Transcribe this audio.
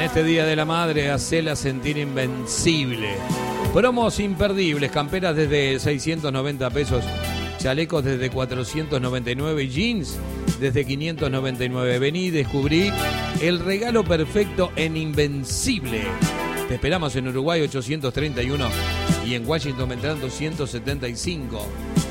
este Día de la Madre, hacela sentir invencible. Promos imperdibles, camperas desde 690 pesos, chalecos desde 499 y jeans desde 599. Vení y descubrí el regalo perfecto en Invencible. Te esperamos en Uruguay 831 y en Washington Beltrán 275.